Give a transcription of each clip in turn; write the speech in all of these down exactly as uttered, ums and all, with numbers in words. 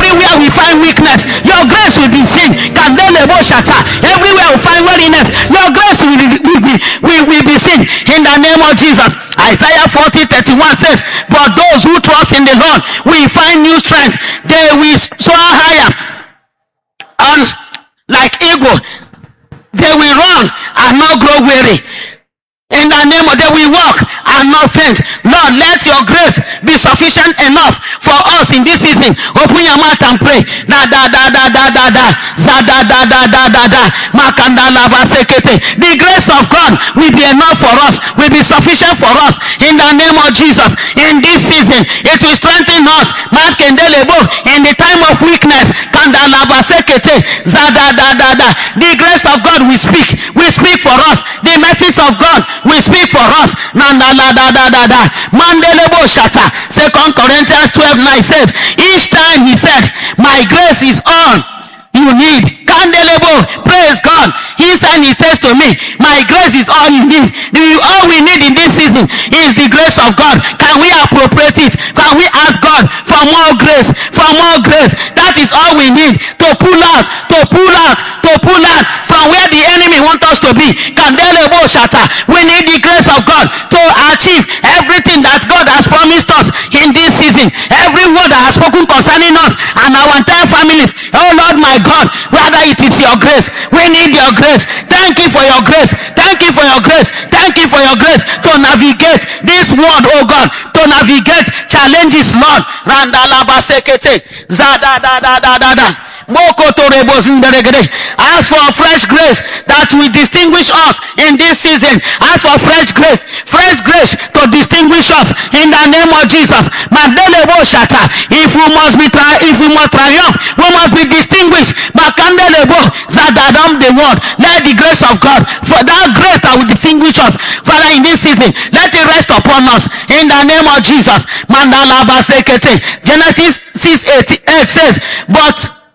Everywhere we find weakness, your grace will be seen. Kandelebo shata. Everywhere we find weariness, your grace will be, will be, will, will be seen in the name of Jesus. Isaiah forty thirty-one says, but those who trust in the Lord will find new strength. They will soar higher and like eagle. They will run and not grow weary. In the name of, they will walk and not faint. Lord, let your grace be sufficient enough for us in this season. Open your mouth and pray. Da da da da da da da. Za da da da da da da. Makanda laba sekete. The grace of God will be enough for us. Will be sufficient for us. In the name of Jesus. In this season, it will strengthen us. Makendelebo. In the time of weakness. Kanda laba sekete. Za da da da da. The grace of God will speak. Will speak for us. The mercies of God will speak for us. Nanda la da da da da. Mandelebo shata. Second Corinthians twelve nine says, each time he said, my grace is all you need. Candelebo, praise God. He said, he says to me, my grace is all you need. The, all we need in this season is the grace of God. Can we appropriate it? Can we ask God for more grace? For more grace. That is all we need to pull out, to pull out, to pull out from where the enemy wants us to be. Candelebo shata. We need the grace of God to achieve everything that God has promised us in this season. Every word that has spoken concerning us and our entire family. Oh Lord my God, rather it is your grace. We need your grace. Thank you for your grace. Thank you for your grace. Thank you for your grace to navigate this world, oh God, to navigate challenges, Lord. Randalaba sekete. Zada da da da da da. Ask for fresh grace that will distinguish us in this season. Ask for fresh grace, fresh grace to distinguish us in the name of Jesus. If we must be tri- if we must triumph, we must be distinguished. The word, let the grace of God, for that grace that will distinguish us, Father, in this season, let it rest upon us in the name of Jesus. Genesis six eighty-eight says, but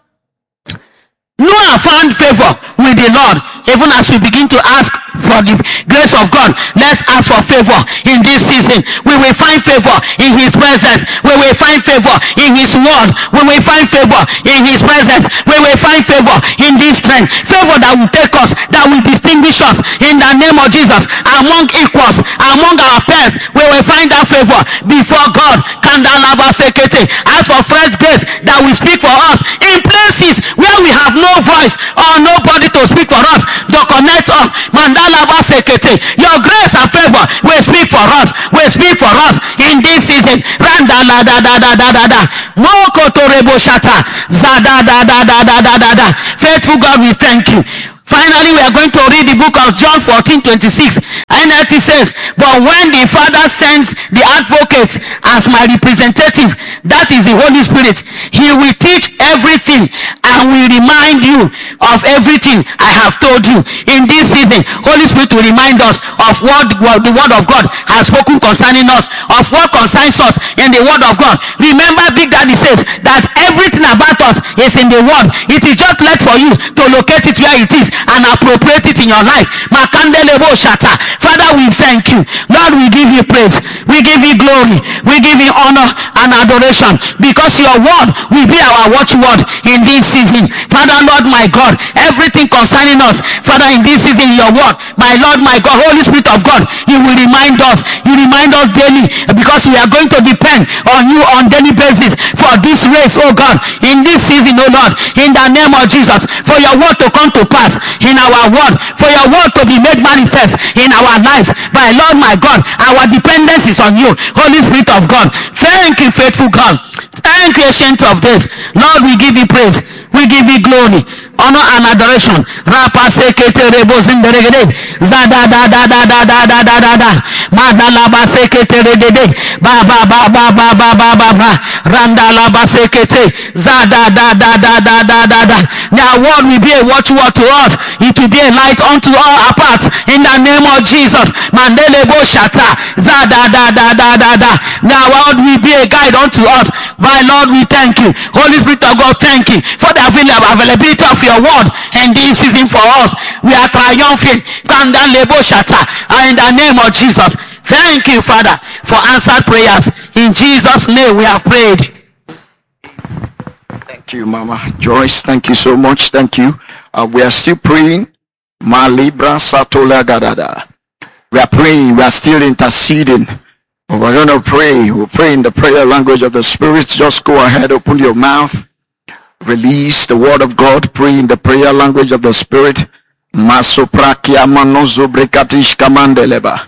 Noah found favor with the Lord. Even as we begin to ask for the grace of God, let's ask for favor in this season. We will find favor in his presence. We will find favor in his word. We will find favor in his presence. We will find favor in this strength. Favor that will take us, that will distinguish us in the name of Jesus. Among equals, among our peers, we will find that favor before God. Kandalaba sekete. Ask for fresh grace that will speak for us in places where we have no voice or nobody to speak for us. To connect us. Mandalaba sekete. Your grace and favor will speak for us. Will speak for us in this season. Randala da da da da da da. Moko torebo shata. Zada da da da da da da da. Faithful God, we thank you. Finally, we are going to read the book of John fourteen twenty-six. N L T says, but when the Father sends the advocate as my representative, that is the Holy Spirit, he will teach everything and will remind you of everything I have told you. In this season, Holy Spirit will remind us of what, what the Word of God has spoken concerning us, of what concerns us in the Word of God. Remember, Big Daddy says that everything about us is in the Word. It is just left for you to locate it where it is and appropriate it in your life. Makandelebo shata. Father, we thank you. Lord, we give you praise. We give you glory. We give you honor and adoration because your word will be our watchword in this season. Father, Lord, my God, everything concerning us, Father, in this season, your word, my Lord, my God, Holy Spirit of God, you will remind us. You remind us daily because we are going to depend on you on daily basis for this race, oh God, in this season, oh Lord, in the name of Jesus, for your word to come to pass in our word, for your word to be made manifest in our lives. My Lord, my God, our dependence is on you, Holy Spirit of God. Thank you, faithful God. Thank you, ancient of days. Lord, we give you praise. We give you glory, honor and adoration. Rapa sekete rebo zinderegede. Zada da da da da da da da da da. Madala ba sekete redede. Ba ba ba ba ba ba ba ba ba. Randala ba sekete. Zada da da da da da da da. Their word will be a watchword to us. It will be a light unto all our paths. In the name of Jesus. Mandele bo shata. Zada da da da da da. Their word will be a guide unto us. My Lord, we thank you. Holy Spirit of God, thank you for the availability of your word and this season for us. We are triumphing. In the name of Jesus. Thank you, Father, for answered prayers. In Jesus' name we have prayed. Thank you. you, Mama Joyce. Thank you so much. Thank you. Uh, we are still praying. Malibra Satola Gadada. We are praying. We are still interceding. We're going to pray. We'll pray in the prayer language of the Spirit. Just go ahead, open your mouth. Release the word of God. Pray in the prayer language of the Spirit. Masoprakia manozo brekatish kamandeleba.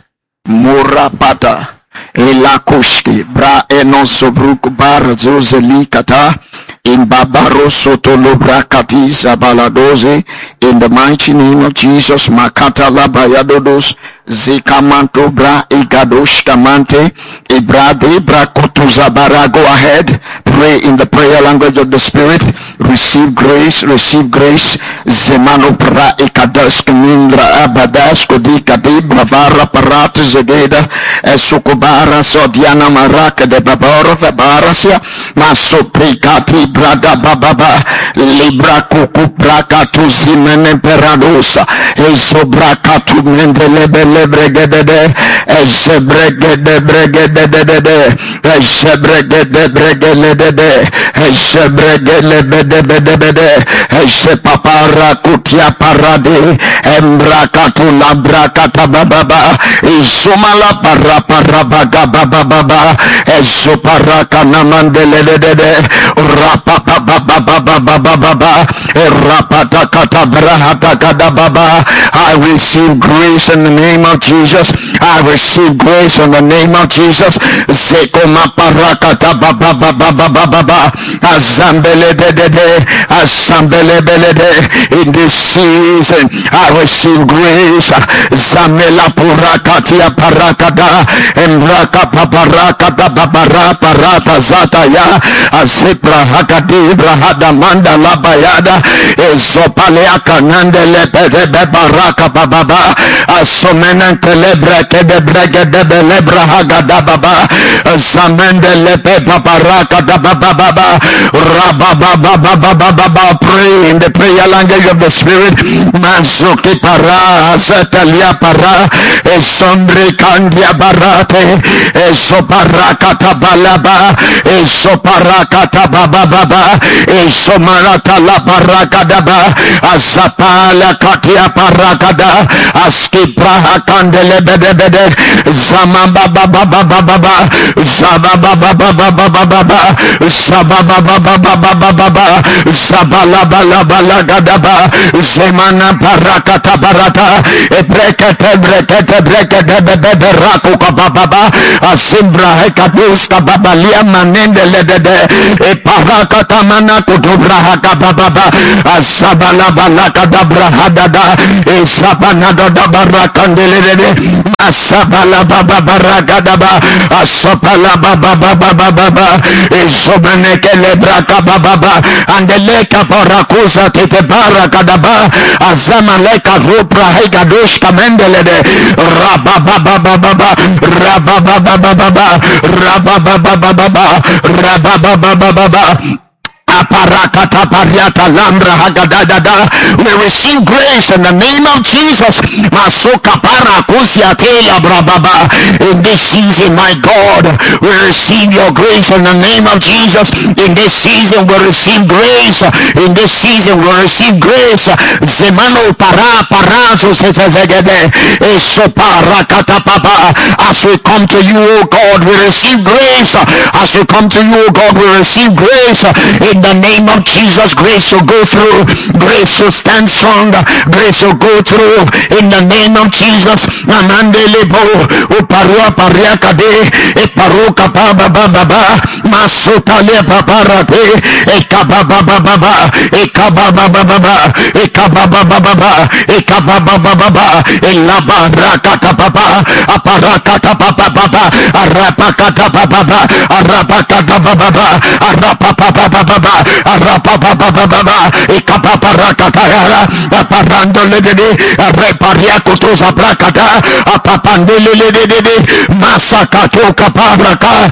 Murapata. Elakushki. Bra enozo bruk bar zozeli kata. In Babaro Sotolobra Katiza Baladoze, in the mighty name of Jesus, Makata Labayadodos, Zikamanto Bra Igadosh Kamante, Ibra Debra Kotuzabara. Go ahead, pray in the prayer language of the Spirit. Receive grace, receive grace. Zemano Pra Ikadas Kamindra Abadas Kodika de Bravara Parat Zegeda, Esukubara Sodiana Maraka de Babara Barasia, Masoprikati. Brada bababa libra kuku braka tu zimene peradosa ezo braka tu mendele bele bregede eze bregede bregede de eze bregede bregede de eze bregede bede bede bede eze papara kutia parade embraka tu la braka tabababa izumala para para baga bababa ezo paraka namandele de de rap Baba baba baba baba baba rapata kata brahata kada baba. I receive grace in the name of Jesus. I receive grace in the name of Jesus. Zeko maparakata baba baba baba baba azambele de de de azambele bele de. In this season I receive grace. Zamela purakatia parakada embraka paparakada babara parata zataya azipra haka Ibrahada manda la bayada ezopalea kanande lepede baraka bababa asomenen telebre kede brege de belebra hagada baba zamende lepe babaraka da bababa rababa baba baba. Pray in the prayer language of the Spirit. Mazuki para zatalia para esombre kandia barate esoparaka tabalaba esoparaka tababa Eshomarata la parakadaba Azapala katia parakada Aski praha kandele bede bede Zamamba baba baba baba Zababa baba baba baba Zababa baba baba baba Zabala bala bala gadaba Zemana parakata barata Ebrekete brekete brekete bebe raku kababa Asimbra hekadus kababa Lia manende ledede Eparaka Katamana kutubra kababa asabala balaka dabra hadada esabana da barakandelede asabala baba barakadaba asapala baba baba baba esobane kelebra kababa andeleka parakuza tete barakadaba azamaleka rupra hegadosh kamendelede rababa baba baba rababa baba baba rababa baba baba rababa baba baba Aparakata pariata lambra hagadada. We receive grace in the name of Jesus. Masuka parakusia teya brababa. In this season, my God, we receive your grace in the name of Jesus. In this season, we receive grace. In this season, we receive grace. Zemano para parazo setezegede. Eso parakata papa. As we come to you, O God, we receive grace. As we come to you, O God, we receive grace. In the name of Jesus, grace will go through, grace will stand strong, grace will go through. In the name of Jesus, Amandelebo, Uparua Pariakade, Eparuka Baba Baba, Masutale Babarate, Ekababa Baba, Ekababa Baba, Ekababa Baba, Ekababa Baba, Elaba Rakata Baba, Aparakata Baba Baba, Arapakata Baba, Arapakata Baba, Arapapa Baba, Arapapapapapa, Ikapaparakatayara, Aparandolede, Repariakutusa Prakata, Apapandelede, Masakato Kaparaka,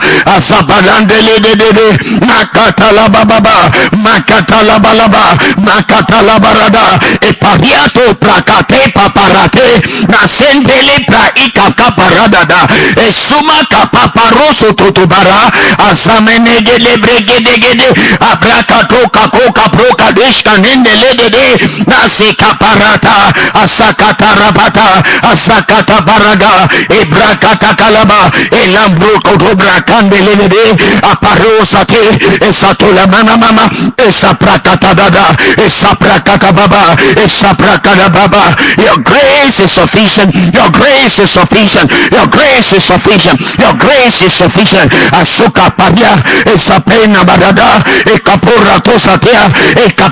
Asabalandelede, Makatala Baba, Makatala Balaba, Makatala Barada, Epariato Prakate Paparate, Nasendele Praika Kaparadada, Esuma Kapaparoso Tutubara, Azamenegele Bregedegede, Abra Rakatoka koka proka deshka nende ledede nasika parata asakata rabata asakata baraga ebrakata kalaba elambro kodobra kande ledede aparosate esatola mama mama esaprakata dada esaprakata baba esaprakata baba. Your grace is sufficient, your grace is sufficient, your grace is sufficient, your grace is sufficient. Asuka paria esapena badada ekapora tosatea ekap